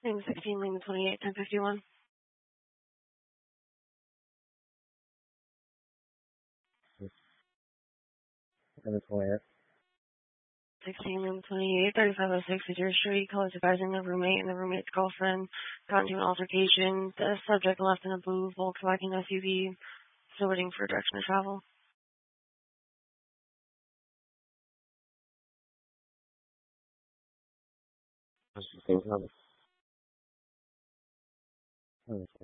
Name 16, Lima 28, 1051. And the 20th. 16, Lima 28, 3506 Cedar Street. Call is advising the roommate and the roommate's girlfriend got into an altercation. The subject left in a blue Volkswagen SUV. Still waiting for direction to travel. What's the same number?